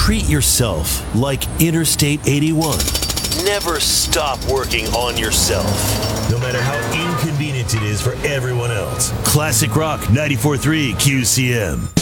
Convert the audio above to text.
treat yourself like Interstate 81. Never stop working on yourself, no matter how inconvenient it is for everyone else. Classic Rock 94.3 QCM.